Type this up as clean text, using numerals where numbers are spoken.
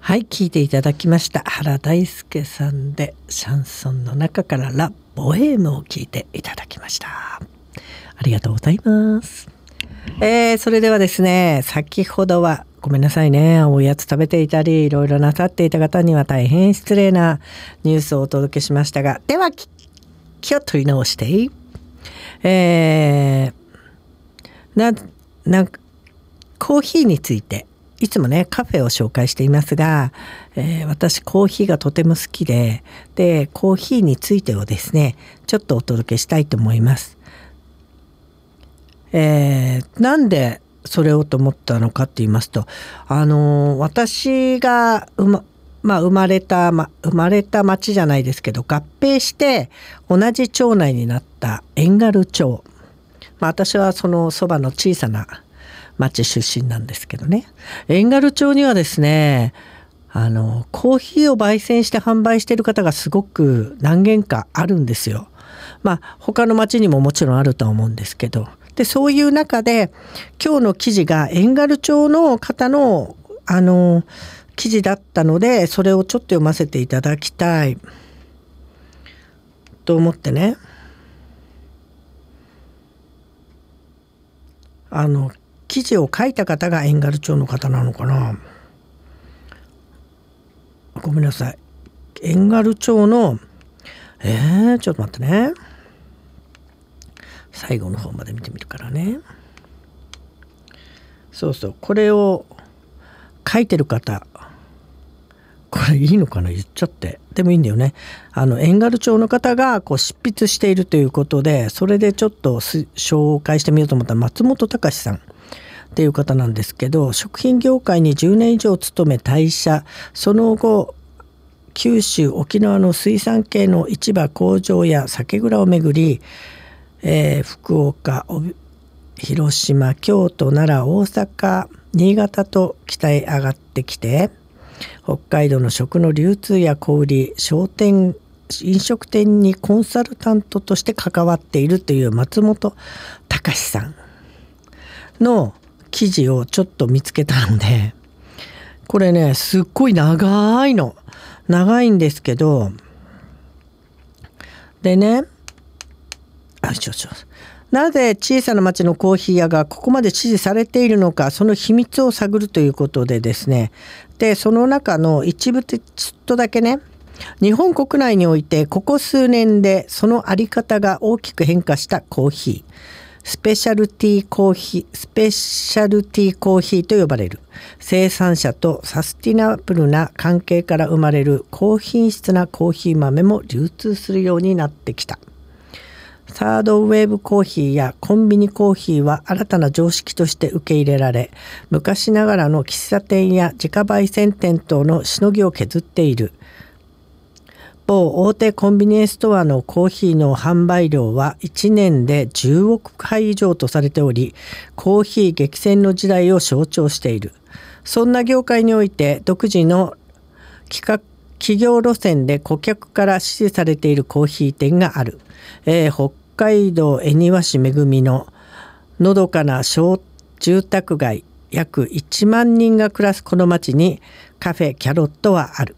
はい、聴いていただきました原大輔さんでシャンソンの中からラ・ボエームを聴いていただきました。ありがとうございます。それではですね、先ほどはごめんなさいね、おやつ食べていたりいろいろなさっていた方には大変失礼なニュースをお届けしましたが、では気を取り直してコーヒーについていつもねカフェを紹介していますが、私コーヒーがとても好きでコーヒーについてをですねちょっとお届けしたいと思います。なんでそれをと思ったのかって言いますと、私が生まれた町じゃないですけど、合併して同じ町内になった遠軽町、私はそのそばの小さな町出身なんですけどね、遠軽町にはですねコーヒーを焙煎して販売している方がすごく何軒かあるんですよ。他の町にももちろんあるとは思うんですけど、でそういう中で今日の記事が遠軽町の方の記事だったので、それをちょっと読ませていただきたいと思ってね、記事を書いた方が遠軽町の方なのかな、ごめんなさい。遠軽町のちょっと待ってね、最後の方まで見てみるからね。そうそう、これを書いてる方、これいいのかな、言っちゃってでもいいんだよね。遠軽町の方が執筆しているということで、それでちょっと紹介してみようと思ったら松本隆さんっていう方なんですけど、食品業界に10年以上勤め退社、その後九州沖縄の水産系の市場工場や酒蔵を巡り、福岡、広島、京都、奈良、大阪、新潟と北へ上がってきて、北海道の食の流通や小売、商店、飲食店にコンサルタントとして関わっているという松本隆さんの記事をちょっと見つけたので、これねすっごい長いんですけど、でね、なぜ小さな町のコーヒー屋がここまで支持されているのか、その秘密を探るということでですね、でその中の一部でちょっとだけね、日本国内においてここ数年でそのあり方が大きく変化したコーヒー、スペシャルティーコーヒーと呼ばれる生産者とサスティナブルな関係から生まれる高品質なコーヒー豆も流通するようになってきた。サードウェーブコーヒーやコンビニコーヒーは新たな常識として受け入れられ、昔ながらの喫茶店や自家焙煎店等のしのぎを削っている。某大手コンビニエンスストアのコーヒーの販売量は1年で10億杯以上とされており、コーヒー激戦の時代を象徴している。そんな業界において独自の企業路線で顧客から支持されているコーヒー店がある。北海道恵庭市恵ののどかな小住宅街、約1万人が暮らすこの町にカフェキャロットはある。